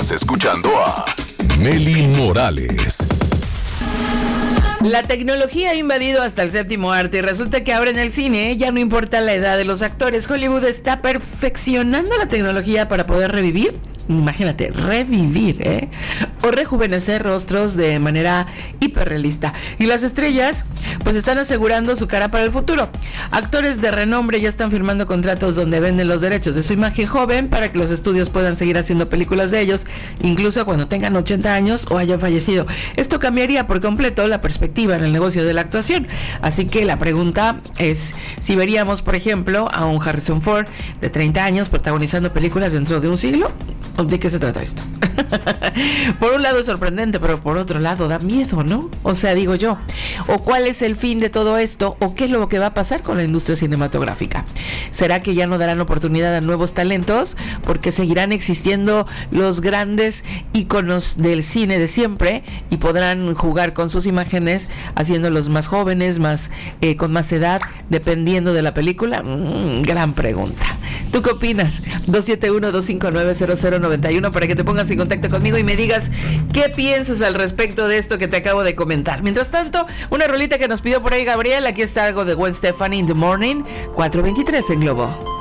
Estás escuchando a Nelly Morales. La tecnología ha invadido hasta el séptimo arte y resulta que ahora en el cine ya no importa la edad de los actores. Hollywood está perfeccionando la tecnología para poder revivir, imagínate, revivir, o rejuvenecer rostros de manera hiperrealista. Y las estrellas, pues están asegurando su cara para el futuro. Actores de renombre ya están firmando contratos donde venden los derechos de su imagen joven para que los estudios puedan seguir haciendo películas de ellos, incluso cuando tengan 80 años o hayan fallecido. Esto cambiaría por completo la perspectiva en el negocio de la actuación. Así que la pregunta es si veríamos, por ejemplo, a un Harrison Ford de 30 años protagonizando películas dentro de un siglo. ¿De qué se trata esto? Por un lado es sorprendente, pero por otro lado da miedo, ¿no? O sea, digo yo, ¿o cuál es el fin de todo esto? ¿O qué es lo que va a pasar con la industria cinematográfica? ¿Será que ya no darán oportunidad a nuevos talentos? Porque seguirán existiendo los grandes íconos del cine de siempre y podrán jugar con sus imágenes haciéndolos más jóvenes, más con más edad, dependiendo de la película. Gran pregunta. ¿Tú qué opinas? 271-259-0091 para que te pongas en contacto conmigo y me digas qué piensas al respecto de esto que te acabo de comentar. Mientras tanto, una rolita que nos pidió por ahí Gabriel. Aquí está algo de Gwen Stefani, In the Morning, 4:23 en Globo.